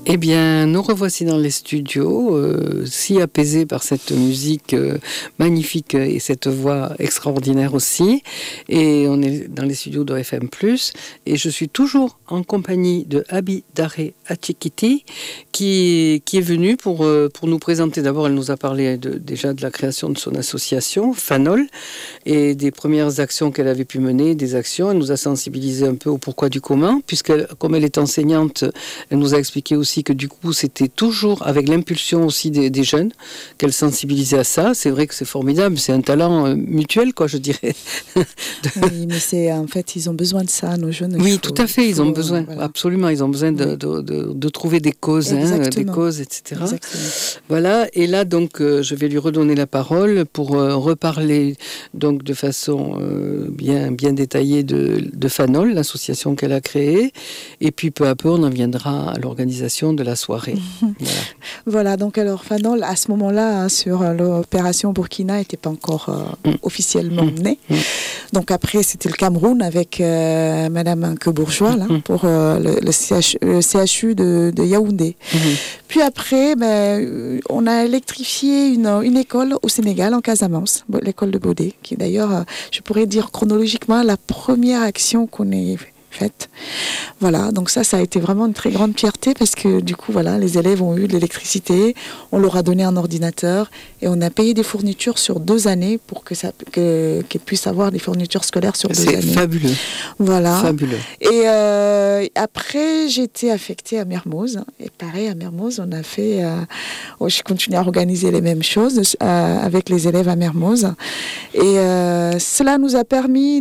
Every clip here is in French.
Eh bien, nous revoici dans les studios, si apaisés par cette musique magnifique et cette voix extraordinaire aussi. Et on est dans les studios de FM+. Et je suis toujours en compagnie de Abi Dare Achikiti, qui est venue pour nous présenter. D'abord, elle nous a parlé déjà de la création de son association, Fanol, et des premières actions qu'elle avait pu mener, des actions. Elle nous a sensibilisé un peu au pourquoi du comment, puisque comme elle est enseignante, elle nous a expliqué aussi que du coup, c'était toujours avec l'impulsion aussi des jeunes qu'elle sensibilisait à ça. C'est vrai que c'est formidable, c'est un talent mutuel, quoi, je dirais. Oui, mais en fait, ils ont besoin de ça, nos jeunes. Oui, tout à fait, ils ont besoin, voilà. Absolument, ils ont besoin de trouver des causes, des causes, etc. Exactement. Voilà, et là, donc, je vais lui redonner la parole pour reparler, donc, de façon bien détaillée de Fanol, l'association qu'elle a créée, et puis peu à peu, on en viendra à l'organisation de la soirée. Voilà, donc alors Fanol, à ce moment-là, sur l'opération Burkina, n'était pas encore officiellement née. Donc après, c'était le Cameroun avec Madame Anke Bourgeois, là, pour le CHU de Yaoundé. Puis après, on a électrifié une école au Sénégal, en Casamance, l'école de Bodé, qui est d'ailleurs, je pourrais dire chronologiquement, la première action qu'on ait faite. Voilà, donc ça a été vraiment une très grande fierté parce que du coup, voilà, les élèves ont eu de l'électricité, on leur a donné un ordinateur et on a payé des fournitures sur 2 années pour qu'ils puissent avoir des fournitures scolaires sur 2 années. C'est fabuleux. Voilà. Fabuleux. Et après, j'ai été affectée à Mermoz. Et pareil, à Mermoz, on a fait... je continue à organiser les mêmes choses avec les élèves à Mermoz. Et cela nous a permis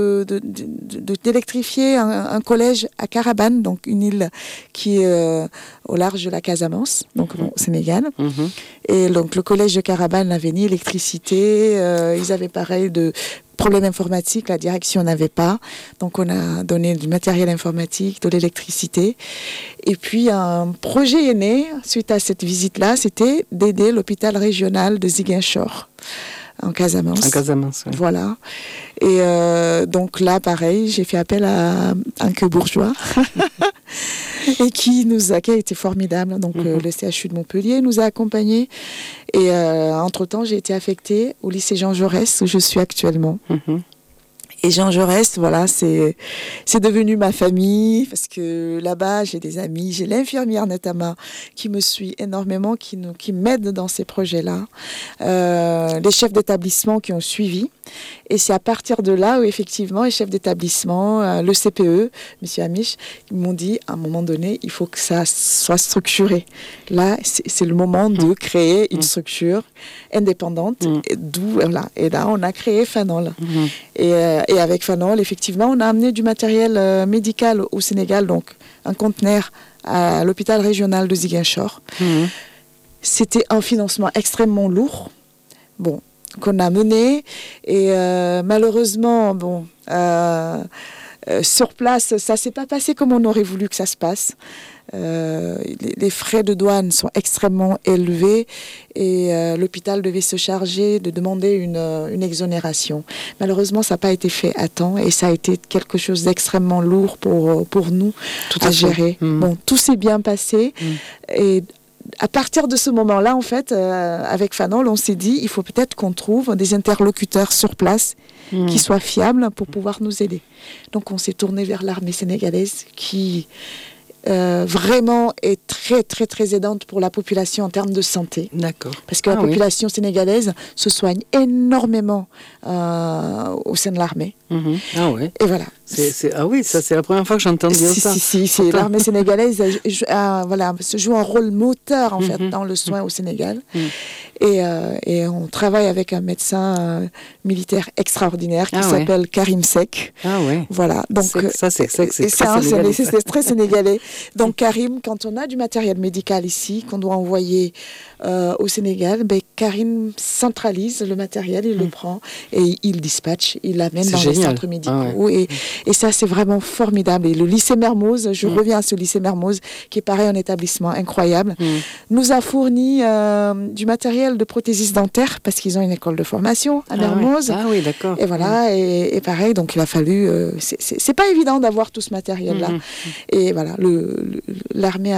d'électrifier un collège à Carabane, donc une île qui est au large de la Casamance, donc au Sénégal. Et donc le collège de Carabane n'avait ni électricité, ils avaient pareil de problèmes informatiques, la direction n'avait pas. Donc on a donné du matériel informatique, de l'électricité. Et puis un projet est né suite à cette visite-là, c'était d'aider l'hôpital régional de Ziguinchor. En Casamance. En Casamance, oui. Voilà. Et donc là, pareil, j'ai fait appel à Anke Bourgeois, et qui a été formidable. Donc le CHU de Montpellier nous a accompagnés. Et entre-temps, j'ai été affectée au lycée Jean Jaurès, où je suis actuellement. Et Jean Jaurès, voilà, c'est devenu ma famille, parce que là-bas, j'ai des amis, j'ai l'infirmière Natama qui me suit énormément, qui m'aide dans ces projets-là, les chefs d'établissement qui ont suivi. Et c'est à partir de là où, effectivement, les chefs d'établissement, le CPE, M. Amish, ils m'ont dit, à un moment donné, il faut que ça soit structuré. Là, c'est le moment de créer une structure indépendante. Et là, on a créé Fanol. Et avec Fanol, effectivement, on a amené du matériel médical au Sénégal, donc un conteneur à l'hôpital régional de Ziguinchor. C'était un financement extrêmement lourd. Bon, qu'on a mené et malheureusement sur place ça s'est pas passé comme on aurait voulu que ça se passe. Les frais de douane sont extrêmement élevés et l'hôpital devait se charger de demander une exonération. Malheureusement, ça n'a pas été fait à temps et ça a été quelque chose d'extrêmement lourd pour nous à gérer. Bon, tout s'est bien passé et à partir de ce moment-là, en fait, avec Fanol, on s'est dit, il faut peut-être qu'on trouve des interlocuteurs sur place qui soient fiables pour pouvoir nous aider. Donc, on s'est tourné vers l'armée sénégalaise qui vraiment est très, très, très aidante pour la population en termes de santé. D'accord. Parce que la population sénégalaise se soigne énormément au sein de l'armée. Ah ouais. Et voilà. Ah oui, ça c'est la première fois que j'entends dire ça. C'est l'armée sénégalaise se joue un rôle moteur en fait dans le soin au Sénégal. Et on travaille avec un médecin militaire extraordinaire qui s'appelle Karim Seck. Ah ouais. Voilà. Donc c'est très sénégalais. Donc Karim, quand on a du matériel médical ici qu'on doit envoyer au Sénégal, Karim centralise le matériel, il le prend et il dispatche, il l'amène dans les centres médicaux. Et ça, c'est vraiment formidable. Et le lycée Mermoz, je reviens à ce lycée Mermoz, qui est pareil, un établissement incroyable, nous a fourni du matériel de prothésiste dentaire, parce qu'ils ont une école de formation à Mermoz. Ah oui, d'accord. Et voilà, et pareil, donc il a fallu... c'est pas évident d'avoir tout ce matériel-là. Et voilà, l'armée a récupéré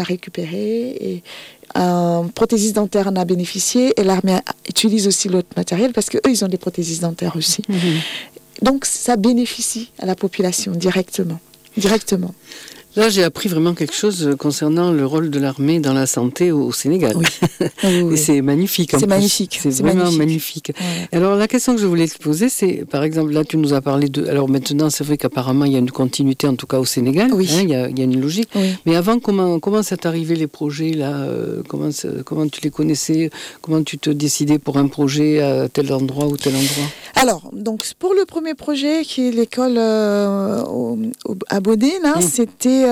opéré et un prothésiste dentaire en a bénéficié et l'armée utilise aussi l'autre matériel parce qu'eux, ils ont des prothésistes dentaires aussi. Donc, ça bénéficie à la population directement. Là, j'ai appris vraiment quelque chose concernant le rôle de l'armée dans la santé au Sénégal. Oui. Et c'est magnifique. C'est magnifique. C'est vraiment magnifique. Ouais. Alors, la question que je voulais te poser, c'est, par exemple, là, tu nous as parlé de... Alors maintenant, c'est vrai qu'apparemment, il y a une continuité, en tout cas au Sénégal. Oui. Hein, il y a une logique. Oui. Mais avant, comment ça t'est arrivé, les projets, là comment tu les connaissais? Comment tu te décidais pour un projet à tel endroit ou tel endroit? Alors, donc, pour le premier projet, qui est l'école à Bodé, là, c'était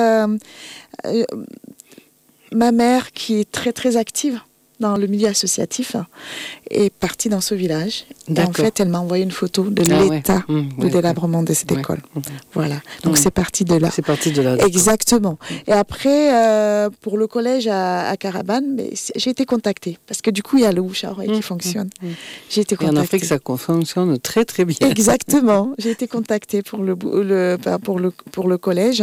ma mère, qui est très, très active dans le milieu associatif, est partie dans ce village. Et en fait, elle m'a envoyé une photo de l'état de délabrement de cette école. Voilà. Donc, c'est parti de là. C'est parti de là. Exactement. Et après, pour le collège à Carabane, j'ai été contactée. Parce que du coup, il y a le bouche-à-oreille qui fonctionne. J'ai été contactée. Et en Afrique, ça fonctionne très, très bien. Exactement. J'ai été contactée pour le collège.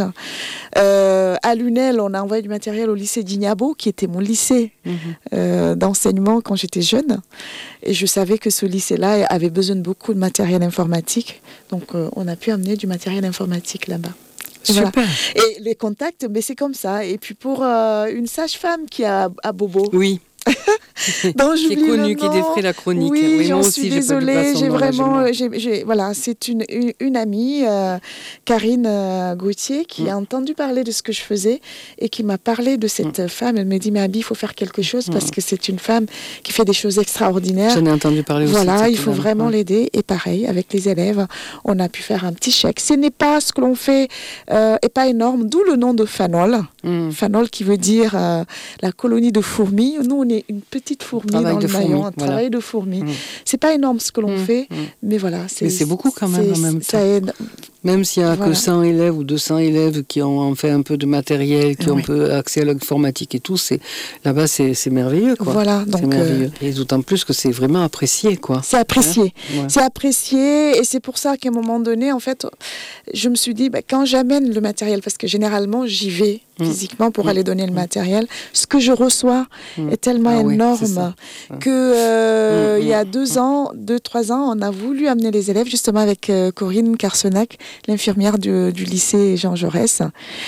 À Lunel, on a envoyé du matériel au lycée d'Ignabo, qui était mon lycée d'enseignement quand j'étais jeune. Et je savais que ce lycée-là avait besoin de beaucoup de matériel informatique. Donc, on a pu amener du matériel informatique là-bas. Super. Voilà. Et les contacts, c'est comme ça. Et puis, pour une sage-femme qui est à Bobo. Oui. Donc, qui est connue, qui défrait la chronique. Oui, j'en suis désolée. J'ai vraiment, voilà, c'est une amie, Karine Gauthier, qui a entendu parler de ce que je faisais et qui m'a parlé de cette femme. Elle m'a dit, mais Abby, il faut faire quelque chose parce que c'est une femme qui fait des choses extraordinaires. J'en ai entendu parler aussi. Voilà, il faut vraiment l'aider. Et pareil, avec les élèves, on a pu faire un petit chèque. Ce n'est pas ce que l'on fait, est pas énorme, d'où le nom de Fanol. Fanol qui veut dire la colonie de fourmis. Nous, on est une petite fourmi dans le maillon, un travail de fourmi. C'est pas énorme ce que l'on fait, mais voilà. Mais c'est beaucoup quand même en même temps. Ça aide. Même s'il n'y a que 100 élèves ou 200 élèves qui ont en fait un peu de matériel, qui ont un peu accès à l'informatique et tout, là-bas c'est merveilleux, quoi. Voilà, donc, c'est merveilleux. Et d'autant plus que c'est vraiment apprécié, quoi. C'est apprécié. Hein? C'est apprécié, et c'est pour ça qu'à un moment donné, en fait, je me suis dit, quand j'amène le matériel, parce que généralement j'y vais physiquement pour aller donner le matériel, ce que je reçois est tellement énorme que il y a 3 ans, on a voulu amener les élèves, justement avec Corinne Carsenac, l'infirmière du lycée Jean Jaurès.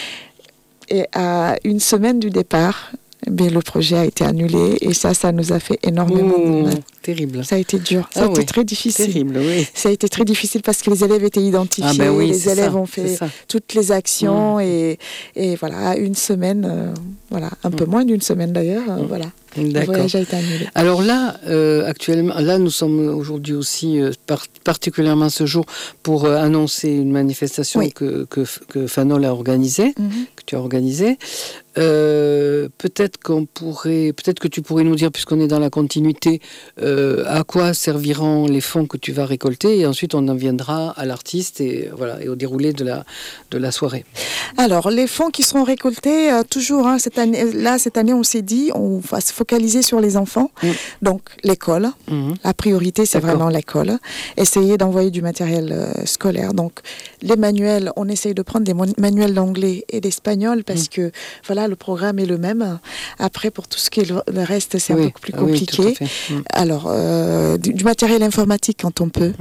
Et à une semaine du départ, le projet a été annulé et ça nous a fait énormément de mal. Terrible. Ça a été dur, ça a été très difficile. Terrible, oui. Ça a été très difficile parce que les élèves étaient identifiés, les élèves ont fait toutes les actions et voilà, une semaine, un peu moins d'une semaine d'ailleurs, voilà. Le voyage a été annulé. Alors là, actuellement, nous sommes aujourd'hui aussi, particulièrement ce jour, pour annoncer une manifestation que Fanol a organisée, que tu as organisée. Peut-être que tu pourrais nous dire, puisqu'on est dans la continuité, à quoi serviront les fonds que tu vas récolter, et ensuite on en viendra à l'artiste et au déroulé de la soirée. Alors, les fonds qui seront récoltés, toujours, cette année, on s'est dit, on va se focaliser sur les enfants. Donc, l'école. La priorité, c'est vraiment l'école. Essayer d'envoyer du matériel scolaire. Donc, les manuels, on essaye de prendre des manuels d'anglais et d'espagnol parce que, le programme est le même. Après, pour tout ce qui est le reste, c'est un peu plus compliqué. Oui, tout à fait. Alors, du matériel informatique quand on peut.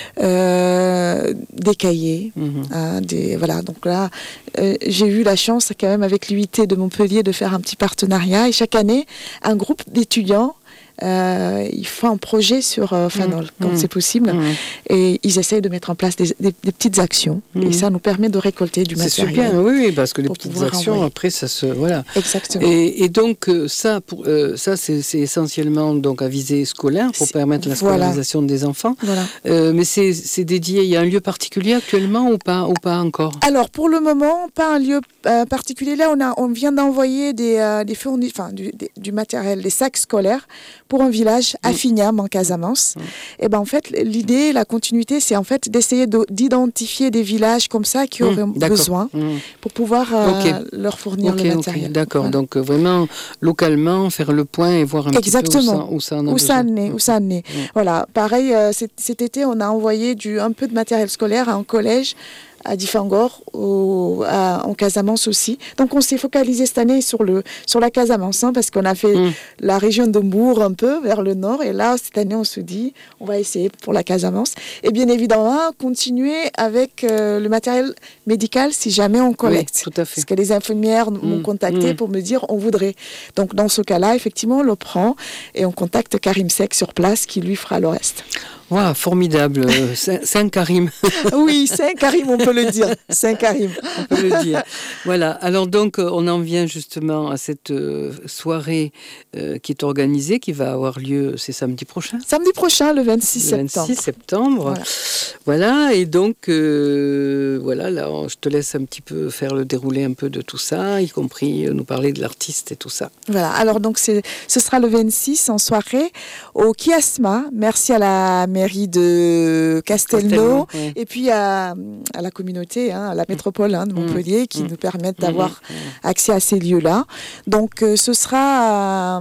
Des cahiers. Donc là, j'ai eu la chance quand même avec l'UIT de Montpellier de faire un petit partenariat et chaque année, un groupe d'étudiants ils font un projet sur Fanol quand c'est possible et ils essayent de mettre en place des petites actions et ça nous permet de récolter du matériel. C'est super, oui, parce que les petites actions après ça se Exactement. Et donc ça c'est essentiellement donc à visée scolaire pour permettre la scolarisation des enfants. Mais c'est dédié, il y a un lieu particulier actuellement ou pas encore? Alors pour le moment pas un lieu particulier. Là on vient d'envoyer du matériel, des sacs scolaires pour un village à Fignam en Casamance. Et en fait l'idée, la continuité, c'est en fait d'essayer d'identifier des villages comme ça qui auraient besoin pour pouvoir leur fournir le matériel. D'accord. Donc vraiment localement faire le point et voir un petit peu où ça en est. Voilà. Pareil, cet été on a envoyé un peu de matériel scolaire à un collège à Difangor, en Casamance aussi. Donc on s'est focalisé cette année sur la Casamance, hein, parce qu'on a fait la région de Mbour un peu vers le nord. Et là, cette année, on se dit, on va essayer pour la Casamance. Et bien évidemment, continuer avec le matériel médical si jamais on collecte. Oui, tout à fait. Parce que les infirmières m'ont contacté pour me dire, on voudrait. Donc dans ce cas-là, effectivement, on le prend et on contacte Karim Seck sur place qui lui fera le reste. Wow, formidable. Saint-Karim. Oui, Saint-Karim, on peut le dire. Saint-Karim. On peut le dire. Voilà. Alors donc, on en vient justement à cette soirée qui est organisée, qui va avoir lieu, c'est samedi prochain. Samedi prochain, le 26 septembre. Le 26 septembre. Voilà. Et donc, voilà, là, je te laisse un petit peu faire le déroulé un peu de tout ça, y compris nous parler de l'artiste et tout ça. Voilà. Alors donc, ce sera le 26 en soirée au Kiasma. Merci à la mairie de Castelnau, oui. Et puis à la communauté, hein, à la métropole de Montpellier, qui nous permettent d'avoir accès à ces lieux-là. Donc ce sera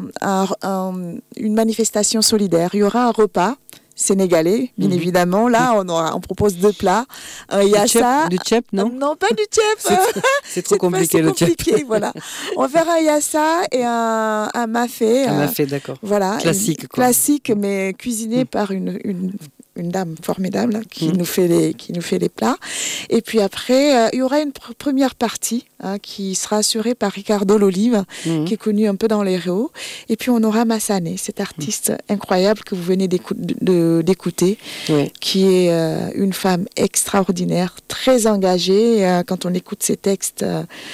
une manifestation solidaire. Il y aura un repas sénégalais, bien évidemment. Là, on propose 2 plats. Un yassa. Du tchèp, non? Non, pas du tchèp. C'est trop compliqué, le tchèp. Voilà. On va faire un yassa et un mafé. Un mafé, d'accord. Voilà. Classique, quoi. Classique, mais cuisiné par une dame formidable qui nous fait les plats. Et puis après, il y aura une première partie qui sera assurée par Ricardo Lolive, qui est connu un peu dans les réaux. Et puis on aura Massané, cet artiste incroyable que vous venez d'écouter, qui est une femme extraordinaire, très engagée. Quand on écoute ses textes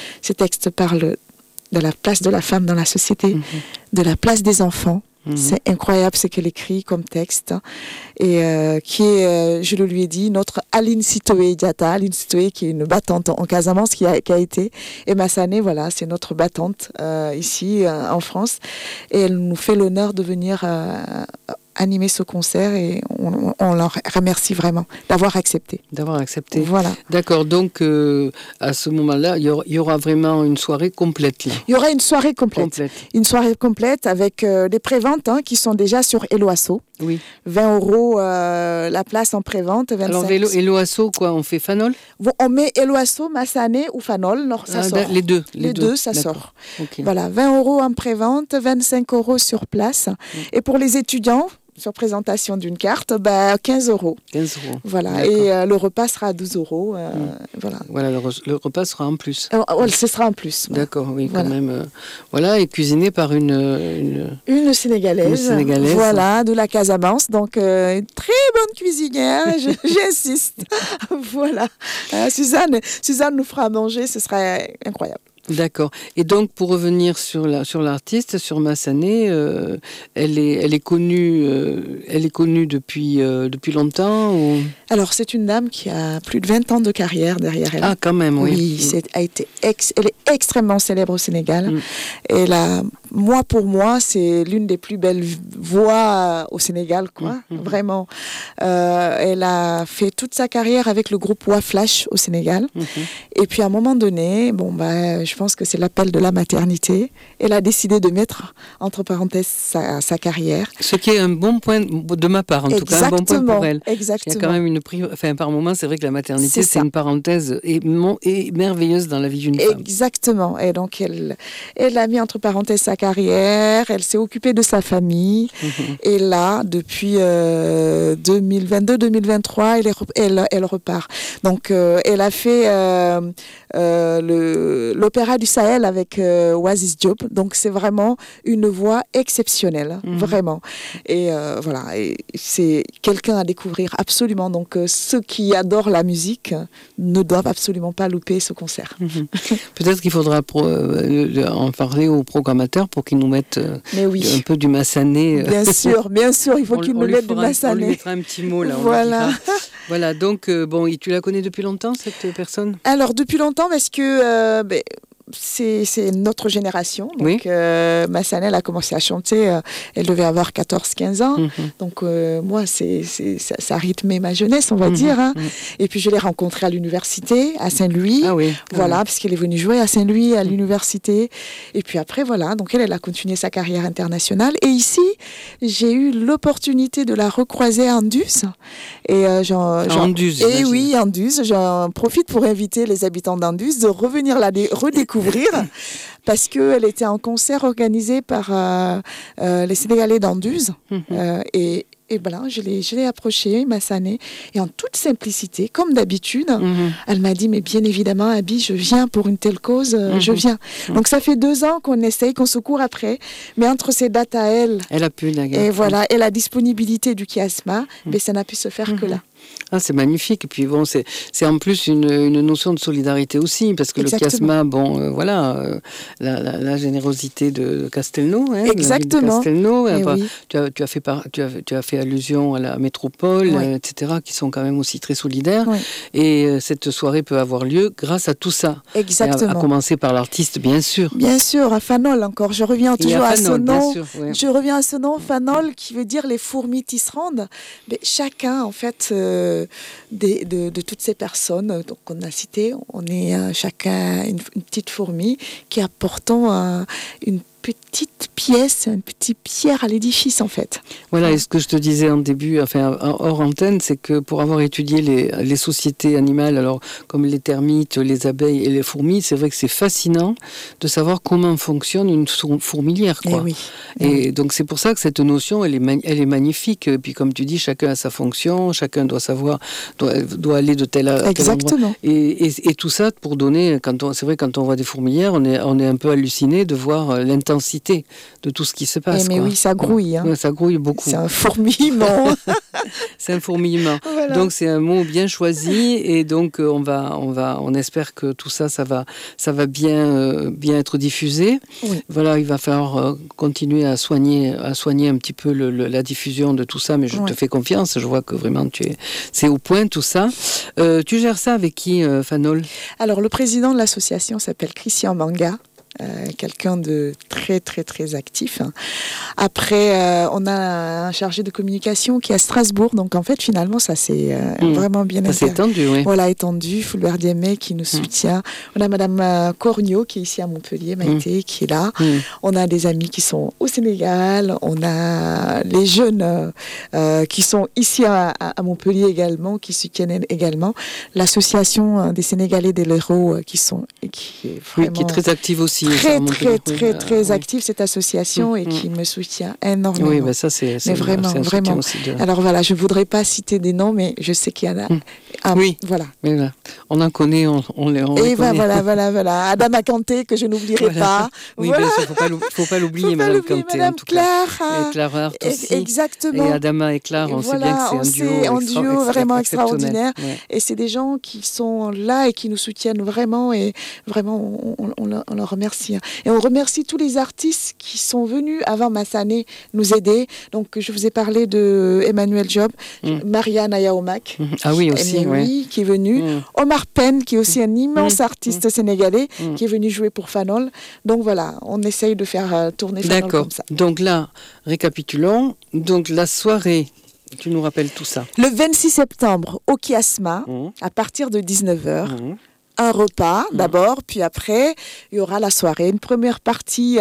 parlent de la place de la femme dans la société, de la place des enfants. C'est incroyable ce qu'elle écrit comme texte, et qui est, je le lui ai dit, notre Aline Sitoé Diatta, Aline Sitoé qui est une battante en Casamance qui a été, et Massané, voilà, c'est notre battante ici en France, et elle nous fait l'honneur de venir animer ce concert, et on leur remercie vraiment d'avoir accepté. Voilà. D'accord, donc à ce moment-là, il y aura vraiment une soirée complète là. Il y aura une soirée complète. Une soirée complète avec des préventes qui sont déjà sur Eloasso. Oui. 20 € la place en prévente. 25. Alors Eloasso, quoi, on fait Fanol? On met Eloasso, Massané ou Fanol, ça sort. Les deux. Les deux, ça sort. Okay. Voilà, 20 € en prévente, 25 € sur place. Et pour les étudiants, sur présentation d'une carte, 15 €. 15 €. Voilà, et le repas sera à 12 €. Voilà, le repas sera en plus. Ce sera en plus. Voilà. D'accord, oui, quand même. Voilà, et cuisiné par une Sénégalaise. Voilà, de la Casamance. Donc, une très bonne cuisinière, j'insiste. Voilà. Suzanne nous fera manger, ce sera incroyable. D'accord. Et donc, pour revenir sur l'artiste, sur Massané, elle est connue depuis longtemps ou... Alors, c'est une dame qui a plus de 20 ans de carrière derrière elle. Ah, quand même, oui. Oui, elle est extrêmement célèbre au Sénégal. Et pour moi, c'est l'une des plus belles voix au Sénégal, quoi. Vraiment. Elle a fait toute sa carrière avec le groupe Waflash au Sénégal. Et puis, à un moment donné, je pense que c'est l'appel de la maternité. Elle a décidé de mettre entre parenthèses sa carrière. Ce qui est un bon point de ma part, en tout cas, un bon point pour elle. Exactement. Il y a quand même par moment, c'est vrai que la maternité, c'est une parenthèse et merveilleuse dans la vie d'une femme. Exactement. Et donc, elle a mis entre parenthèses sa carrière, elle s'est occupée de sa famille. Et là, depuis 2022-2023, elle repart. Donc, elle a fait l'Opéra du Sahel avec Oasis Diop. Donc, c'est vraiment une voix exceptionnelle, vraiment. Et voilà, et c'est quelqu'un à découvrir absolument. Donc, ceux qui adorent la musique ne doivent absolument pas louper ce concert. Peut-être qu'il faudra en parler aux programmateurs pour qu'ils nous mettent un peu du Massané. Bien sûr, il faut qu'ils nous mettent du Massané. On lui mettra un petit mot là. Voilà. Voilà, donc, tu la connais depuis longtemps, cette personne? Alors, depuis longtemps, parce que c'est notre génération. Donc, Massanet, elle a commencé à chanter, elle devait avoir 14-15 ans. Donc, moi, ça a rythmé ma jeunesse, on va dire. Hein. Et puis, je l'ai rencontrée à l'université, à Saint-Louis. Voilà, parce qu'elle est venue jouer à Saint-Louis, à l'université. Et puis après, voilà, donc elle a continué sa carrière internationale. Et ici, j'ai eu l'opportunité de la recroiser à Anduze. Et Anduze. Et oui, Anduze. J'en profite pour inviter les habitants d'Anduze de revenir la redécouvrir. Parce qu'elle était en concert organisé par les Sénégalais d'Anduze. Et voilà, je l'ai approchée, Massanet, et en toute simplicité, comme d'habitude, elle m'a dit, mais bien évidemment, Abby, je viens pour une telle cause, je viens. Donc ça fait 2 ans qu'on essaye, qu'on se court après, mais entre ces dates à elle, a pu, et voilà, et la disponibilité du chiasma, mais ça n'a pu se faire que là. Ah, c'est magnifique. Et puis bon, c'est en plus une notion de solidarité aussi, parce que Exactement. le chiasma, la générosité de Castelnau, hein, Exactement. de Castelnau, oui. tu as fait allusion à la métropole, etc., qui sont quand même aussi très solidaires. Et cette soirée peut avoir lieu grâce à tout ça. Exactement. À commencer par l'artiste, bien sûr. Bien sûr, à Fanol encore. Je reviens toujours à ce nom. Sûr, Je reviens à ce nom, Fanol, qui veut dire les fourmis tisserandes. Mais chacun, en fait, de toutes ces personnes qu'on a citées, on est chacun une petite fourmi qui apportons une petite pièce, une petite pierre à l'édifice en fait. Voilà, et ce que je te disais en début, enfin hors antenne, c'est que pour avoir étudié les sociétés animales, alors comme les termites, les abeilles et les fourmis, c'est vrai que c'est fascinant de savoir comment fonctionne une fourmilière, quoi. Et donc c'est pour ça que cette notion, elle est magnifique. Et puis comme tu dis, chacun a sa fonction, chacun doit savoir, doit aller de tel à tel endroit. Et tout ça pour donner, c'est vrai quand on voit des fourmilières, on est un peu halluciné de voir l'intensité de tout ce qui se passe. Mais oui, ça grouille. Hein. Ça grouille beaucoup. C'est un fourmillement. C'est un fourmillement. Voilà. Donc c'est un mot bien choisi et donc on espère que tout ça va bien être diffusé. Oui. Voilà, il va falloir continuer à soigner un petit peu la diffusion de tout ça, mais je te fais confiance. Je vois que vraiment c'est au point tout ça. Tu gères ça avec qui, Fanol ? Alors le président de l'association s'appelle Christian Manga. Quelqu'un de très très très actif. Après, on a un chargé de communication qui est à Strasbourg, donc en fait finalement ça s'est vraiment bien étendu. Oui. Voilà, étendu. Fulbert Diemé qui nous soutient. On a Madame Cornio qui est ici à Montpellier, Maïté qui est là. On a des amis qui sont au Sénégal. On a les jeunes qui sont ici à Montpellier également, qui soutiennent également l'association des Sénégalais des Léros qui est vraiment qui est très active aussi. Très active cette association et qui me soutient énormément. Oui, ben ça c'est vraiment. Aussi Alors voilà, je voudrais pas citer des noms, mais je sais qu'il y en a. Oui. Voilà. Mais là, on en connaît, on les et connaît. Voilà. Adama Kanté que je n'oublierai pas. Oui, bien sûr, faut pas l'oublier, Madame Kanté. Madame en tout Claire. Cas. Et Claire Hart aussi. Exactement. Et Adama et Claire, on sait bien que c'est un duo vraiment extraordinaire. Ouais. Et c'est des gens qui sont là et qui nous soutiennent vraiment. Et vraiment, on leur remercie. Et on remercie tous les artistes qui sont venus avant Massanet nous aider. Donc, je vous ai parlé de Emmanuel Job, Marianne Ayaomak, ah oui, aussi, qui est venu, Omar Penn, qui est aussi un immense artiste sénégalais, qui est venu jouer pour Fanol. Donc voilà, on essaye de faire tourner Fanol comme ça. Donc là, récapitulons. Donc la soirée, tu nous rappelles tout ça. Le 26 septembre, au Chiasma, à partir de 19h. Un repas d'abord, puis après, il y aura la soirée. Une première partie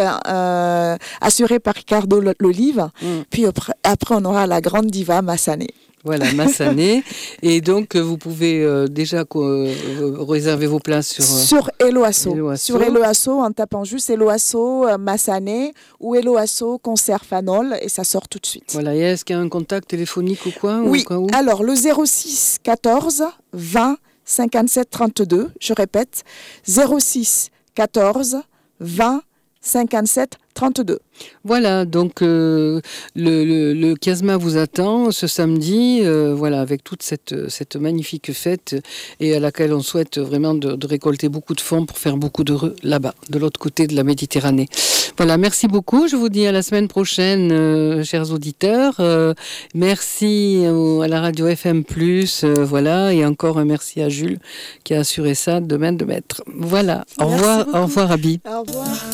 assurée par Ricardo L'Olive, puis après, on aura la grande diva Massanet. Voilà, Massanet. Et donc, vous pouvez déjà réserver vos places sur Eloasso. Sur Eloasso, en tapant juste Eloasso, Massanet ou Eloasso, concert Fanol, et ça sort tout de suite. Voilà, et est-ce qu'il y a un contact téléphonique ou quoi ? Oui, alors le 06 14 20 57 32, je répète, 06 14 20 57 32. Voilà, donc le chiasma vous attend ce samedi, voilà, avec toute cette magnifique fête et à laquelle on souhaite vraiment de récolter beaucoup de fonds pour faire beaucoup d'heureux là-bas, de l'autre côté de la Méditerranée. Voilà, merci beaucoup. Je vous dis à la semaine prochaine, chers auditeurs. Merci à la radio FM+, voilà, et encore un merci à Jules qui a assuré ça de main de maître. Voilà, au revoir, Abi. Au revoir.